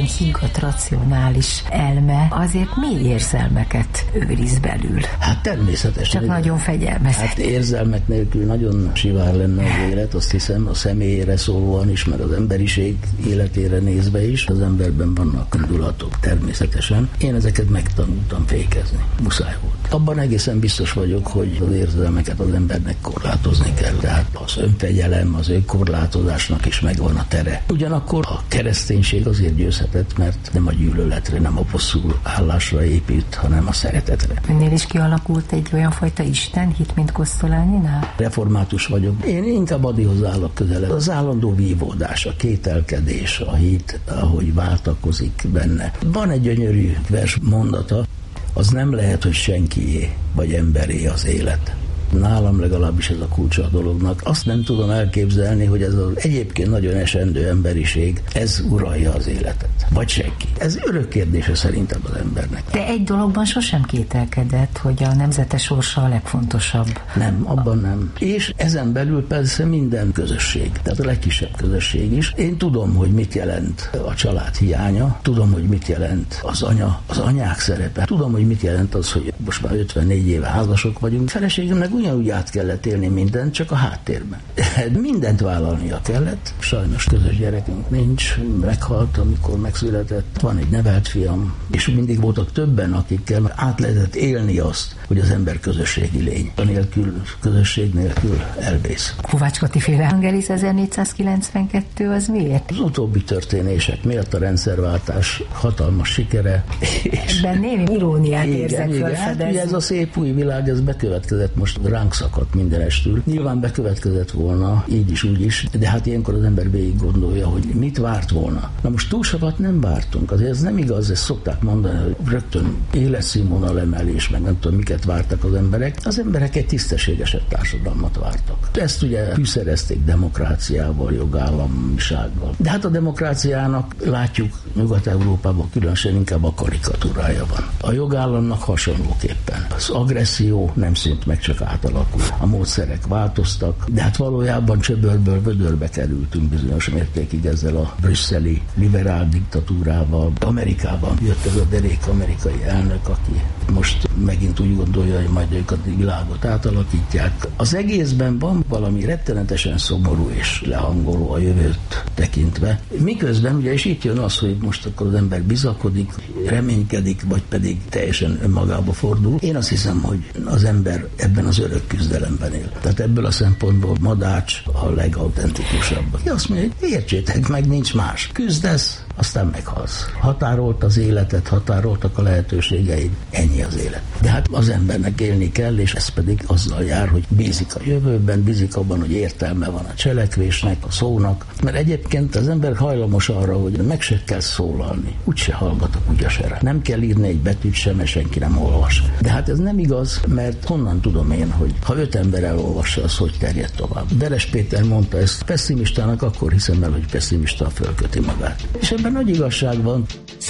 nagyon higgadt, racionális elme azért mély érzelmeket őriz belül. Hát természetesen. Csak nagyon fegyelmezett. Hát érzelmek nélkül nagyon sivár lenne az élet, azt hiszem, a személyére szólóan is, meg az emberiség életére nézve is. Az emberben vannak indulatok, természetesen. Én ezeket megtanultam fékezni. Muszáj volt. Abban egészen biztos vagyok, hogy az érzelmeket az embernek korlátozni kell. Tehát az önfegyelem, az önkorlátozásnak is megvan a tere. Ugyanakkor a kereszténység azért győzhetett, mert nem a gyűlöletre, nem a bosszú állásra épít, hanem a szeretetre. Önnél is kialakult egy olyan fajta istenhit, mint Kosztolánynál? Református vagyok. Én inkább Adihoz állok közelebb. Az állandó vívódás, a kételkedés, a hit, ahogy váltakozik benne. Van egy gyönyörű vers mondata, az nem lehet, hogy senkié vagy emberé az élet. Nálam legalábbis ez a kulcsa a dolognak. Azt nem tudom elképzelni, hogy ez az egyébként nagyon esendő emberiség, ez uralja az életet. Vagy senki. Ez örök kérdése szerintem az embernek. De egy dologban sosem kételkedett, hogy a nemzetes sorsa a legfontosabb. Nem, abban nem. És ezen belül persze minden közösség, tehát a legkisebb közösség is. Én tudom, hogy mit jelent a család hiánya, tudom, hogy mit jelent az anya, az anyák szerepe, tudom, hogy mit jelent az, hogy most már 54 éve házasok vagyunk. Feleségemnek ugyanúgy át kellett élni mindent, csak a háttérben. Mindent vállalnia kellett. Sajnos közös gyerekünk nincs, meghalt, amikor megszületett. Van egy nevelt fiam, és mindig voltak többen, akikkel át lehetett élni azt, hogy az ember közösségi lény. A nélkül, közösség nélkül elvész. Kovács Kati féle Angelis 1492 az miért? Az utóbbi történések miatt a rendszerváltás hatalmas sikere. Ebben némi iróniát érzek felfedezni. Hát, ez a szép új világ, ez bekövetkezett, most ránk szakadt mindenestül. Nyilván bekövetkezett volna, így is, úgy is, de hát ilyenkor az ember végig gondolja, hogy mit várt volna. Na most túl sokat nem vártunk, azért ez nem igaz, ezt szokták mondani, hogy rögtön életszínvonal emelés, meg nem tudom, miket vártak az emberek. Az emberek egy tisztességesebb társadalmat vártak. Ezt ugye fűszerezték demokráciával, jogállamisággal. De hát a demokráciának látjuk Nyugat-Európában különösen inkább a karikatúrája van. A jogállamnak hasonlóképpen. Az agresszió nem szűnt meg, csak átalakul. A módszerek változtak, de hát valójában csöbörből vödörbe kerültünk bizonyos mértékig ezzel a brüsszeli liberál diktatúrával. Amerikában jött ez a derék amerikai elnök, aki most megint úgy gondolja, hogy majd ők a világot átalakítják. Az egészben van valami rettenetesen szomorú és lehangoló a jövőt tekintve. Miközben ugye is itt jön az, hogy most akkor az ember bizakodik, reménykedik, vagy pedig teljesen önmagába fordul. Én azt hiszem, hogy az ember ebben az örök küzdelemben él. Tehát ebből a szempontból Madács a legautentikusabb. Azt mondja, hogy értsétek meg, nincs más. Küzdesz, aztán meghalsz. Határolt az életet, határoltak a lehetőségeid, ennyi az élet. De hát az embernek élni kell, és ez pedig azzal jár, hogy bízik a jövőben, bízik abban, hogy értelme van a cselekvésnek, a szónak, mert egyébként az ember hajlamos arra, hogy meg se kell szólalni, úgyse hallgat a kutyasere. Nem kell írni egy betűt sem, mert senki nem olvas. De hát ez nem igaz, mert honnan tudom én, hogy ha 5 ember elolvassa, az hogy terjed tovább. Beres Péter mondta ezt, pessimistának akkor hiszem el, hogy pessimista fölköti magát. És ebben nagy igazság van.